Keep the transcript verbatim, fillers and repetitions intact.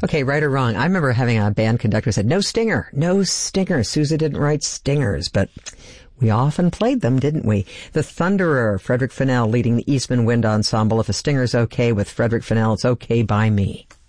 Okay, right or wrong. I remember having a band conductor who said, no stinger, no stinger. Sousa didn't write stingers, but we often played them, didn't we? The Thunderer, Frederick Fennell leading the Eastman Wind Ensemble. If a stinger's okay with Frederick Fennell, it's okay by me.